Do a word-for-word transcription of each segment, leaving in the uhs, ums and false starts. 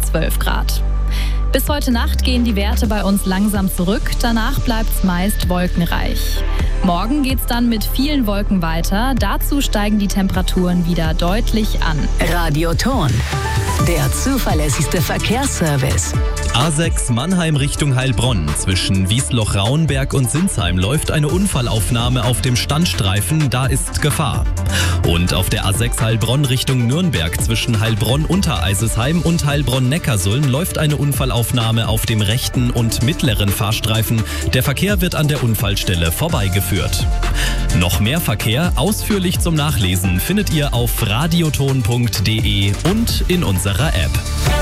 zwölf Grad. Bis heute Nacht gehen die Werte bei uns langsam zurück, danach bleibt es meist wolkenreich. Morgen geht's dann mit vielen Wolken weiter, dazu steigen die Temperaturen wieder deutlich an. Radioton, der zuverlässigste Verkehrsservice. A sechs Mannheim Richtung Heilbronn. Zwischen Wiesloch-Rauenberg und Sinsheim läuft eine Unfallaufnahme auf dem Standstreifen, da ist Gefahr. Und auf der A sechs Heilbronn Richtung Nürnberg zwischen Heilbronn-Untereisesheim und Heilbronn-Neckarsulm läuft eine Unfallaufnahme auf dem rechten und mittleren Fahrstreifen. Der Verkehr wird an der Unfallstelle vorbeigeführt. Noch mehr Verkehr ausführlich zum Nachlesen findet ihr auf radioton punkt de und in unserer App.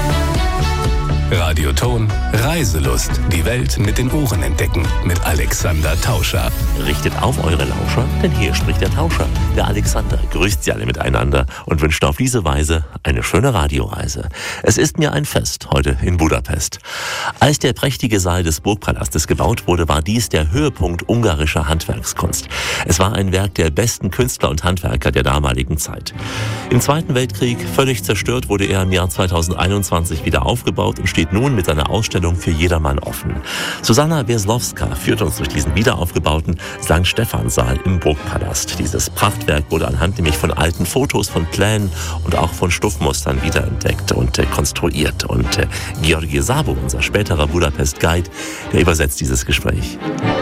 Radioton, Reiselust, die Welt mit den Ohren entdecken mit Alexander Tauscher. Richtet auf eure Lauscher, denn hier spricht der Tauscher. Der Alexander grüßt sie alle miteinander und wünscht auf diese Weise eine schöne Radioreise. Es ist mir ein Fest heute in Budapest. Als der prächtige Saal des Burgpalastes gebaut wurde, war dies der Höhepunkt ungarischer Handwerkskunst. Es war ein Werk der besten Künstler und Handwerker der damaligen Zeit. Im Zweiten Weltkrieg völlig zerstört wurde er im Jahr zweitausendeinundzwanzig wieder aufgebaut und steht nun mit einer Ausstellung für jedermann offen. Susanna Wieslowska führt uns durch diesen wiederaufgebauten Sankt Stephan-Saal im Burgpalast. Dieses Prachtwerk wurde anhand nämlich von alten Fotos, von Plänen und auch von Stuffmustern wiederentdeckt und äh, konstruiert. Und äh, Georgi Sabo, unser späterer Budapest-Guide, der übersetzt dieses Gespräch.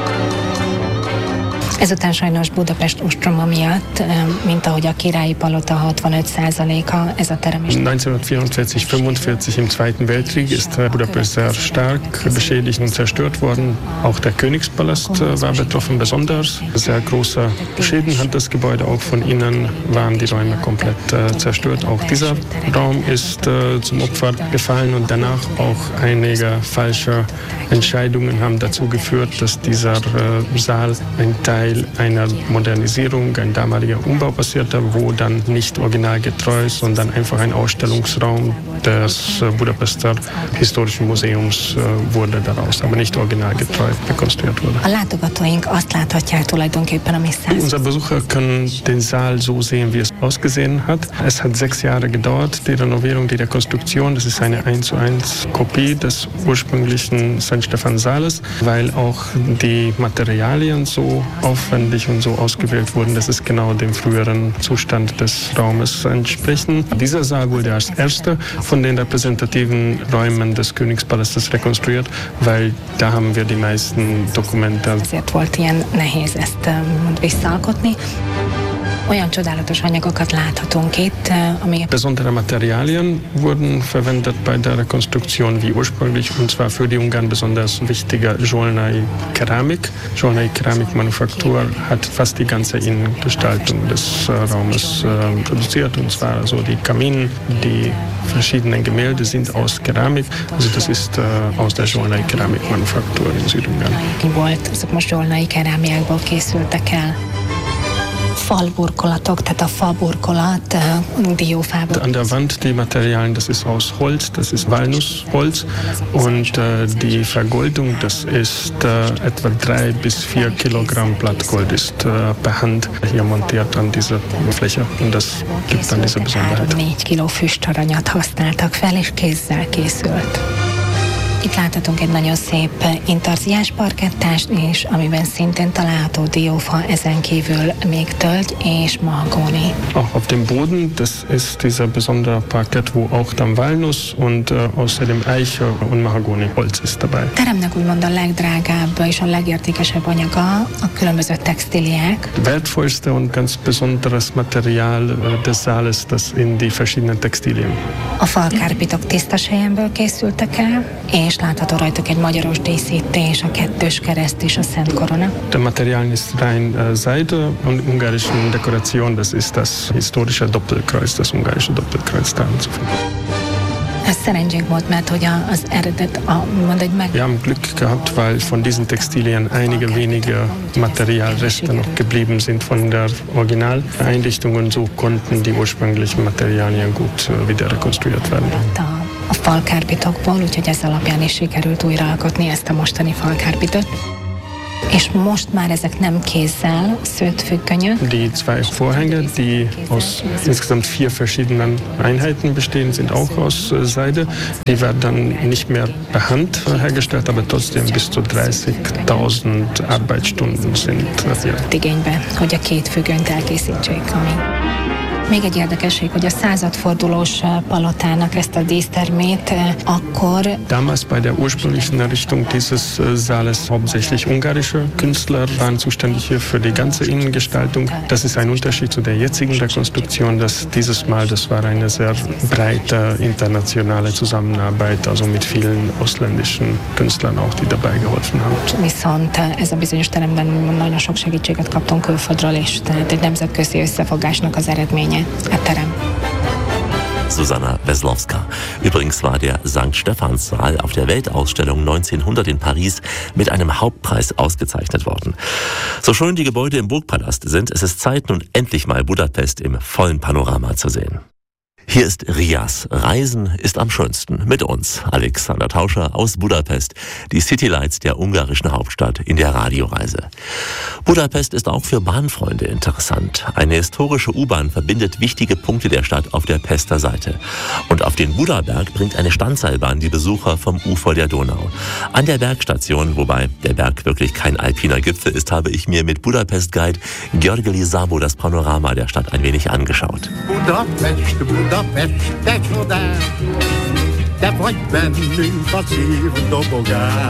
Ezután sajnos Budapest ostroma miatt, mint ahogy a Királyi Palota hatvanöt százaléka, ez a terem is. neunzehnhundertvierundvierzig fünfundvierzig im Zweiten Weltkrieg ist Budapest sehr stark beschädigt und zerstört worden. Auch der Königspalast war betroffen, besonders. Sehr große Schäden hat das Gebäude, auch von innen waren die Räume komplett zerstört. Auch dieser Raum ist zum Opfer gefallen und danach auch einige falsche Entscheidungen haben dazu geführt, dass dieser Saal ein Teil einer Modernisierung, ein damaliger Umbau passierte, wo dann nicht originalgetreu, sondern einfach ein Ausstellungsraum des Budapester Historischen Museums wurde daraus, aber nicht originalgetreu rekonstruiert wurde. A látogatóink azt láthatják tulajdonképpen, ami száz. Unsere Besucher können den Saal so sehen, wie es ausgesehen hat. Es hat sechs Jahre gedauert, die Renovierung, die Rekonstruktion. Das ist eine eins zu eins Kopie des ursprünglichen Sankt Stephan-Saales, weil auch die Materialien so aufwendig und so ausgewählt wurden, dass es genau dem früheren Zustand des Raumes entsprechen. Dieser Saal wurde als erster von den repräsentativen Räumen des Königspalastes rekonstruiert, weil da haben wir die meisten Dokumente. Ezért volt ilyen nehéz ezt visszaalkotni. Olyan csodálatos anyagokat láthatunk itt, ami... Besondere Materialien wurden verwendet bei der Rekonstruktion wie ursprünglich, und zwar für die Ungarn besonders wichtige Zsolnai Keramik. Zsolnai Keramikmanufaktur hat fast die ganze Innengestaltung des äh, Raumes äh, produziert, und zwar also die Kamine, die verschiedenen Gemälde sind aus Keramik, also das ist äh, aus der Zsolnai Keramikmanufaktur in Südungarn. Volt, azok most zsolnai kerámiákból készültek el. Falburkolatok, tehát a faburkolat diófából. An der Wand die Materialien, das ist aus Holz, das ist Walnussholz, und äh, die Vergoldung, das ist äh, etwa drei bis vier Kilogramm Blattgold ist äh, per Hand hier montiert an dieser Fläche, und das gibt dann diese Besonderheit. négy kiló füstaranyat használtak fel, és kézzel készült. Itt láthatunk egy nagyon szép intarziás parkettást is, amiben szintén található diófa, ezen kívül még tölgy és mahagóni. Auch auf dem Boden, das ist dieser besondere Parkett, wo auch dann Walnuss und äh, außerdem Eiche und Mahagoni-Holz ist dabei. A teremnek úgymond a legdrágább és a legértékesebb anyaga a különböző textíliák. Wertvollste und ganz besonderes Material äh, des Saales, das in die verschiedenen Textilien. A falkárpitok tiszta selyemből készültek el, és látható rajtuk egy magyaros díszítés, a kettős kereszt és a Szent Korona. Der Material ist rein äh, Seide und ungarischen Dekoration, das ist das historische Doppelkreuz, das ungarische Doppelkreuz da anzufinden. Ez szerencsénk volt, mert hogy az eredet, a, mond egy meg... Wir haben Glück gehabt, weil von diesen Textilien einige wenige Materialreste noch geblieben sind von der Originaleinrichtung, und so konnten die ursprünglichen Materialien gut äh, wieder rekonstruiert werden. A falkárpitokból, úgyhogy ez alapján is sikerült újraalkotni ezt a mostani falkárpitot. És most már ezek nem kézzel szőtt függönyök. Die zwei Vorhänge, die aus insgesamt vier verschiedenen Einheiten bestehen, sind auch aus Seide. Die werden dann nicht mehr per Hand hergestellt, aber trotzdem bis zu dreißigtausend Arbeitsstunden sind hier. Igénybe, hogy a két függönyt elkészítsék, ami... Még egy érdekesség, hogy a századfordulós palotának ezt a dísztermét akkor... Damals bei der ursprünglichen Errichtung dieses Saales hauptsächlich ungarische Künstler waren zuständig hier für die ganze Innengestaltung. Das ist ein Unterschied zu der jetzigen Rekonstruktion, dass dieses Mal, das war eine sehr breite internationale Zusammenarbeit, also mit vielen ausländischen Künstlern auch, die dabei geholfen haben. Viszont ez a bizonyos teremben nagyon sok segítséget kaptunk külföldről, és tehát egy nemzetközi összefogásnak az eredménye. Susanna Weslowska. Übrigens war der Sankt Stephanssaal auf der Weltausstellung neunzehnhundert in Paris mit einem Hauptpreis ausgezeichnet worden. So schön die Gebäude im Burgpalast sind, es ist Zeit, nun endlich mal Budapest im vollen Panorama zu sehen. Hier ist Rias. Reisen ist am schönsten. Mit uns, Alexander Tauscher aus Budapest, die Citylights der ungarischen Hauptstadt in der Radioreise. Budapest ist auch für Bahnfreunde interessant. Eine historische U-Bahn verbindet wichtige Punkte der Stadt auf der Pester Seite. Und auf den Budaberg bringt eine Standseilbahn die Besucher vom Ufer der Donau. An der Bergstation, wobei der Berg wirklich kein alpiner Gipfel ist, habe ich mir mit Budapest-Guide Györgyi Szabo das Panorama der Stadt ein wenig angeschaut. Budapest, Budapest. Budapest, te csodás, te vagy bennünk a szív dobogás.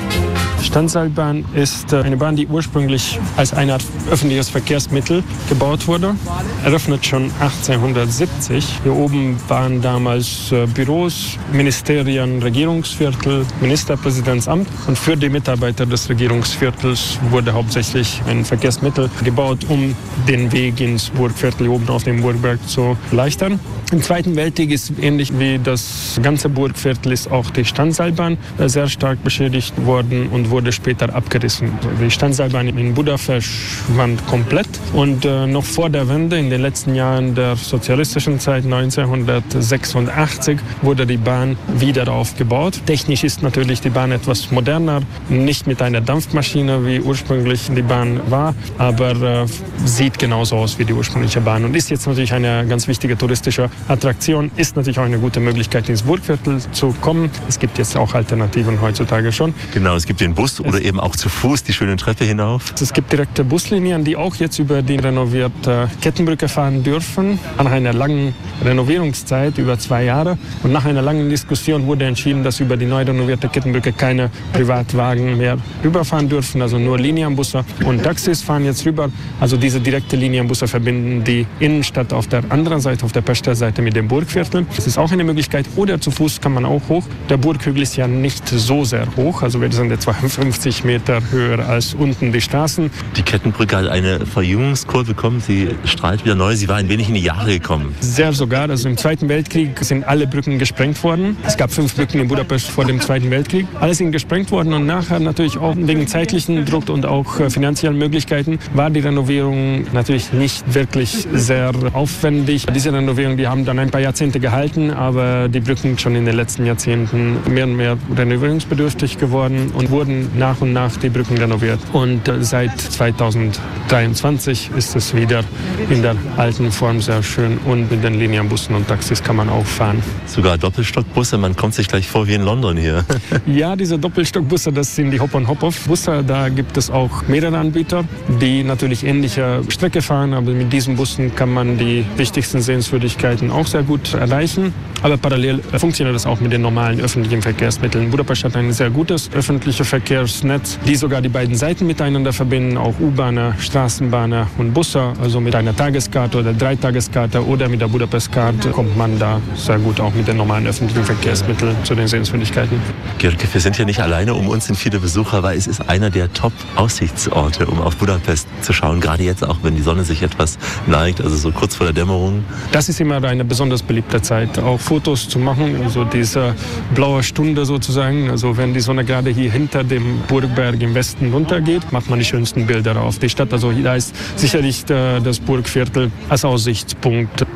Standseilbahn ist eine Bahn, die ursprünglich als eine Art öffentliches Verkehrsmittel gebaut wurde. Eröffnet schon achtzehnhundertsiebzig. Hier oben waren damals Büros, Ministerien, Regierungsviertel, Ministerpräsidentsamt. Und für die Mitarbeiter des Regierungsviertels wurde hauptsächlich ein Verkehrsmittel gebaut, um den Weg ins Burgviertel oben auf dem Burgberg zu erleichtern. Im Zweiten Weltkrieg ist ähnlich wie das ganze Burgviertel ist auch die Standseilbahn sehr stark beschädigt worden und wurde später abgerissen. Die Standseilbahn in Buda verschwand komplett und äh, noch vor der Wende, in den letzten Jahren der sozialistischen Zeit, neunzehnhundertsechsundachtzig, wurde die Bahn wieder aufgebaut. Technisch ist natürlich die Bahn etwas moderner, nicht mit einer Dampfmaschine, wie ursprünglich die Bahn war, aber äh, sieht genauso aus wie die ursprüngliche Bahn und ist jetzt natürlich eine ganz wichtige touristische Attraktion, ist natürlich auch eine gute Möglichkeit, ins Burgviertel zu kommen. Es gibt jetzt auch Alternativen heutzutage schon. Genau, es gibt den Bus oder eben auch zu Fuß die schöne Treppe hinauf. Es gibt direkte Buslinien, die auch jetzt über die renovierte Kettenbrücke fahren dürfen. Nach einer langen Renovierungszeit, über zwei Jahre, und nach einer langen Diskussion wurde entschieden, dass über die neu renovierte Kettenbrücke keine Privatwagen mehr rüberfahren dürfen, also nur Linienbusse und Taxis fahren jetzt rüber. Also diese direkte Linienbusse verbinden die Innenstadt auf der anderen Seite, auf der Pester Seite mit dem Burgviertel. Das ist auch eine Möglichkeit. Oder zu Fuß kann man auch hoch. Der Burghügel ist ja nicht so sehr hoch, also wir sind etwa fünfzig Meter höher als unten die Straßen. Die Kettenbrücke hat eine Verjüngungskurve bekommen, sie strahlt wieder neu, sie war ein wenig in die Jahre gekommen. Sehr sogar, also im Zweiten Weltkrieg sind alle Brücken gesprengt worden. Es gab fünf Brücken in Budapest vor dem Zweiten Weltkrieg. Alle sind gesprengt worden und nachher natürlich auch wegen zeitlichen Druck und auch finanziellen Möglichkeiten war die Renovierung natürlich nicht wirklich sehr aufwendig. Diese Renovierung, die haben dann ein paar Jahrzehnte gehalten, aber die Brücken schon in den letzten Jahrzehnten mehr und mehr renovierungsbedürftig geworden und wurden nach und nach die Brücken renoviert. Und seit zweitausenddreiundzwanzig ist es wieder in der alten Form sehr schön und mit den Linienbussen und Taxis kann man auch fahren. Sogar Doppelstockbusse, man kommt sich gleich vor wie in London hier. Ja, diese Doppelstockbusse, das sind die Hop-on-Hop-off-Busse. Da gibt es auch mehrere Anbieter, die natürlich ähnliche Strecke fahren, aber mit diesen Bussen kann man die wichtigsten Sehenswürdigkeiten auch sehr gut erreichen. Aber parallel funktioniert das auch mit den normalen öffentlichen Verkehrsmitteln. Budapest hat ein sehr gutes öffentliches Verkehrsnetz, die sogar die beiden Seiten miteinander verbinden, auch U-Bahnen, Straßenbahnen und Busse. Also mit einer Tageskarte oder Dreitageskarte oder mit der Budapest-Karte kommt man da sehr gut auch mit den normalen öffentlichen Verkehrsmitteln zu den Sehenswürdigkeiten. Györgyi, wir sind hier nicht alleine, um uns sind viele Besucher, weil es ist einer der Top-Aussichtsorte, um auf Budapest zu schauen, gerade jetzt auch, wenn die Sonne sich etwas neigt, also so kurz vor der Dämmerung. Das ist immer eine besonders beliebte Zeit, auch Fotos zu machen, also diese blaue Stunde sozusagen, also wenn die Sonne gerade hier hinter dem Burgberg im Westen runtergeht, macht man die schönsten Bilder auf die Stadt. Also da ist sicherlich das Burgviertel als Aussichtspunkt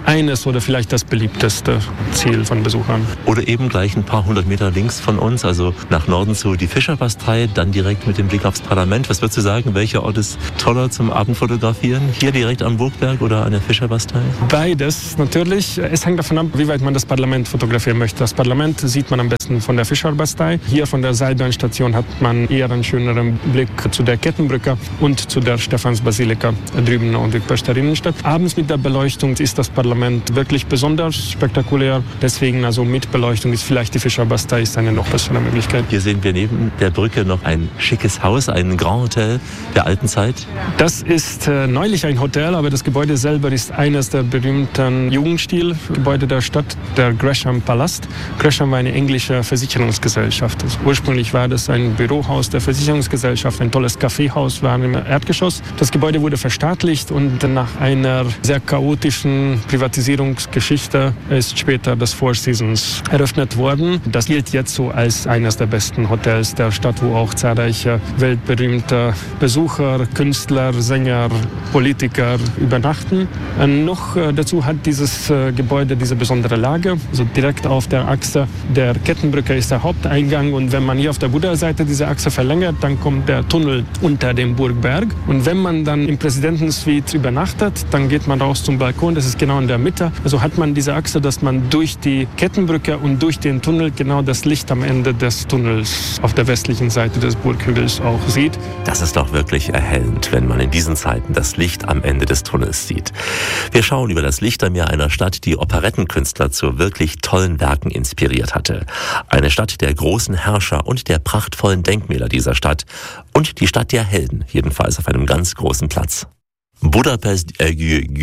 eines oder vielleicht das beliebteste Ziel von Besuchern. Oder eben gleich ein paar hundert Meter links von uns, also nach Norden zu die Fischerbastei, dann direkt mit dem Blick aufs Parlament. Was würdest du sagen, welcher Ort ist toller zum Abendfotografieren? Hier direkt am Burgberg oder an der Fischerbastei? Beides natürlich. Es hängt davon ab, wie weit man das Parlament fotografieren möchte. Das Parlament sieht man am besten von der Fischerbastei. Hier von der Seilbahnstation hat man eher einen schöneren Blick zu der Kettenbrücke und zu der Stephansbasilika drüben in der Innenstadt. Abends mit der Beleuchtung ist das Parlament wirklich besonders spektakulär. Deswegen also mit Beleuchtung ist vielleicht die Fischerbastei ist eine noch bessere Möglichkeit. Hier sehen wir neben der Brücke noch ein schickes Haus, ein Grand Hotel der alten Zeit. Das ist äh, neulich ein Hotel, aber das Gebäude selber ist eines der berühmten Jugendstilgebäude der Stadt, der Gresham Palast. Gresham war eine englische Versicherungsgesellschaft. Also ursprünglich war das ein Bürohaus der Versicherungsgesellschaft, ein tolles Kaffeehaus war im Erdgeschoss. Das Gebäude wurde verstaatlicht und nach einer sehr chaotischen Privatisierungsgeschichte ist später das Four Seasons eröffnet worden. Das gilt jetzt so als eines der besten Hotels der Stadt, wo auch zahlreiche weltberühmte Besucher, Künstler, Sänger, Politiker übernachten. Und noch äh, dazu hat dieses äh, Gebäude diese besondere Lage. Also direkt auf der Achse der Kettenbrücke ist der Haupteingang und wenn man hier auf der Buddha-Seite diese Achse verlängert, dann kommt der Tunnel unter dem Burgberg. Und wenn man dann im Präsidentensuite übernachtet, dann geht man raus zum Balkon, das ist genau in der Mitte. Also hat man diese Achse, dass man durch die Kettenbrücke und durch den Tunnel genau das Licht am Ende des Tunnels auf der westlichen Seite des Burghügels auch sieht. Das ist doch wirklich erhellend, wenn man in diesen Zeiten das Licht am Ende des Tunnels sieht. Wir schauen über das Lichtermeer einer Stadt, die Operettenkünstler zu wirklich tollen Werken inspiriert hatte. Eine Stadt der großen Herrscher und der prachtvollen Denkmäler dieser Stadt. Und die Stadt der Helden, jedenfalls auf einem ganz großen Platz. Budapest äh,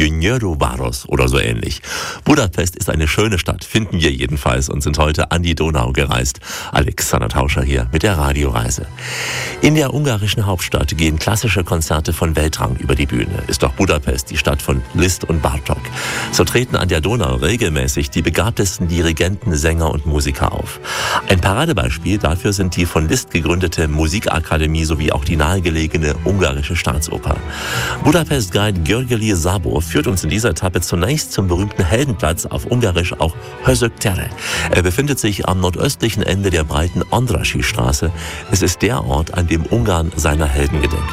Gyöngyös oder so ähnlich. Budapest ist eine schöne Stadt, finden wir jedenfalls, und sind heute an die Donau gereist. Alexander Tauscher hier mit der Radioreise. In der ungarischen Hauptstadt gehen klassische Konzerte von Weltrang über die Bühne. Ist doch Budapest die Stadt von Liszt und Bartók. So treten an der Donau regelmäßig die begabtesten Dirigenten, Sänger und Musiker auf. Ein Paradebeispiel dafür sind die von Liszt gegründete Musikakademie sowie auch die nahegelegene ungarische Staatsoper. Budapest Guide György Szabó führt uns in dieser Etappe zunächst zum berühmten Heldenplatz, auf Ungarisch auch Hősök tere. Er befindet sich am nordöstlichen Ende der breiten Andrássy Straße. Es ist der Ort, an dem Ungarn seiner Helden gedenkt.